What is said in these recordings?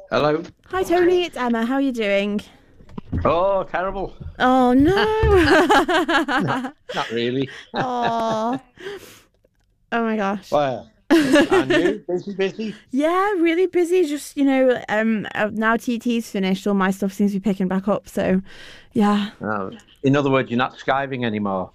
Hello. Hi Tony, it's Emma. How are you doing? Oh, terrible. Oh No, no. not really. Oh. Oh my gosh. Well, and you? Busy, busy? Yeah, really busy. Just, now TT's finished, all my stuff seems to be picking back up, so yeah. In other words, you're not skiving anymore.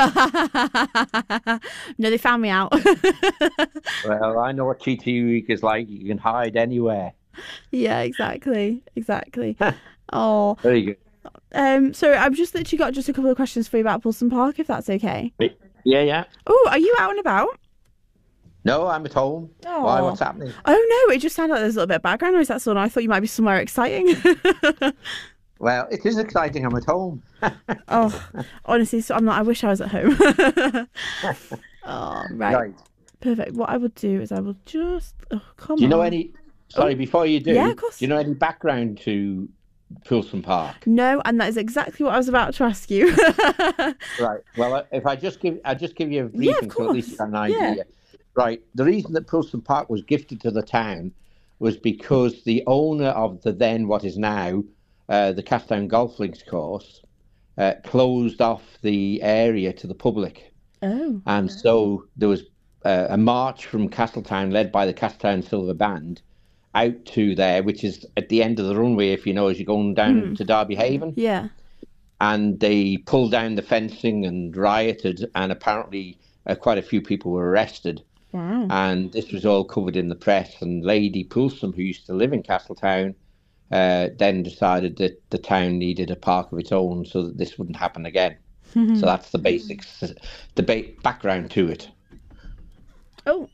No, they found me out. Well, I know what TT week is like. You can hide anywhere. Yeah, exactly. Exactly. Oh. Very good. So I've just literally got just a couple of questions for you about Pulson Park, if that's okay. Yeah, yeah. Oh, are you out and about? No, I'm at home. Why? Oh. What's happening? Oh no, it just sounded like there's a little bit of background noise, that's all. I thought you might be somewhere exciting. Well, it is exciting. I'm at home. Oh, honestly, so I'm not. I wish I was at home. Oh, right. Right. Perfect. What I will do is I will just. Oh, come Do you know on. any? Sorry, before you do, Yeah, of course. do you know any background to Poulson Park? No, and that is exactly what I was about to ask you. Right. Well, if I just give you a Yeah, briefing of so at least you course. have an Yeah. idea. Right. The reason that Poulson Park was gifted to the town was because the owner of the then what is now the Castletown Golf Links course closed off the area to the public, Oh. and so there was a march from Castletown led by the Castletown Silver Band out to there, which is at the end of the runway, if you know, as you're going down to Derby Haven. Yeah. And they pulled down the fencing and rioted, and apparently quite a few people were arrested. Wow. And this was all covered in the press. And Lady Poulson, who used to live in Castletown, then decided that the town needed a park of its own so that this wouldn't happen again. So that's the basics, the background to it. Oh.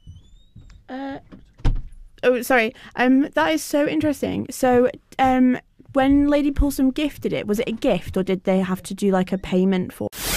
Oh, sorry. That is so interesting. So, when Lady Pulsum gifted it, was it a gift or did they have to do like a payment for?